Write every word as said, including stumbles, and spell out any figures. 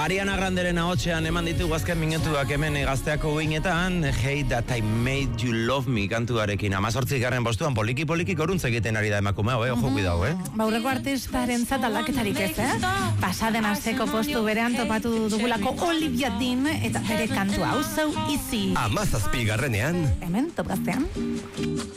Ariana Granderen ahotsean eman ditugu azken minutuak hemen Gazteako uinetan, Hey That I Made You Love Me kantuarekin. Amazortzik garren postuan poliki poliki goruntz egiten ari da emakumea, eh? Ojo, kuidau, eh? Baurreko artistaren zat aldaketarik ez, eh? Pasaden asteko postu berean topatu dugulako Olivia Dean eta bere kantua hau So Easy. Amazazpi garrenean. Hemen, Top Gaztean.